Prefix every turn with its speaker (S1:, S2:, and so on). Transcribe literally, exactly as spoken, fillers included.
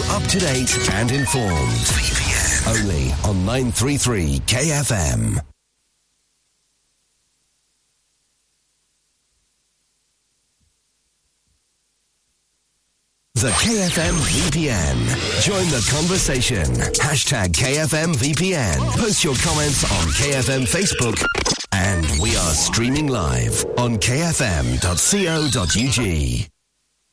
S1: Up to date and informed. V P N. Only on nine thirty-three K F M. The K F M V P N. Join the conversation. Hashtag K F M V P N. Post your comments on K F M Facebook. And we are streaming live on k f m dot co dot u g.